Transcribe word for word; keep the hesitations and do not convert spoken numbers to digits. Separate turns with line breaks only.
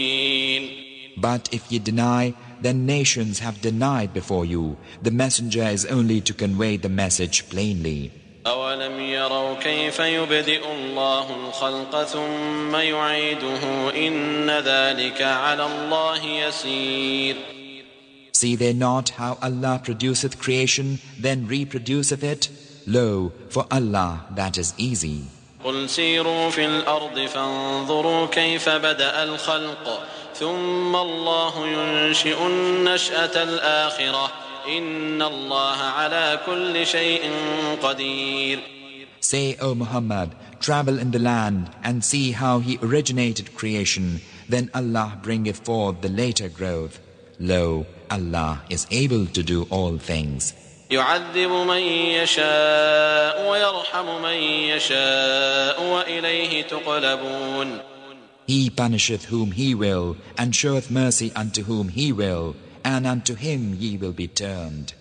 But if ye deny, then nations have denied before you. The messenger is only to convey the message plainly.
أَوَلَمْ يَرَوْا كَيْفَ يُبْدِئُ اللَّهُ الْخَلْقَ ثُمَّ يُعِيدُهُ إِنَّ ذَلِكَ عَلَى اللَّهِ يَسِيرٌ.
See they not how Allah produceth creation, then reproduceth it? Lo, for Allah that is easy.
قُلْ سِيرُوا فِي الْأَرْضِ فَانظُرُوا كَيْفَ بَدَأَ الْخَلْقَ ثُمَّ اللَّهُ يُنشِئُ النَّشْأَةَ الْآخِرَةَ إِنَّ اللَّهَ عَلَى كُلِّ شَيْءٍ قَدِيرٌ.
Say, O Muhammad, travel in the land and see how He originated creation, then Allah bringeth forth the later growth. Lo, Allah is able to do all things.
يُعَذِّبُ مَن يَشَاءُ وَيَرْحَمُ مَن يَشَاءُ وَإِلَيْهِ تُقْلَبُونَ.
He punisheth whom He will, and showeth mercy unto whom He will, and unto Him ye will be turned.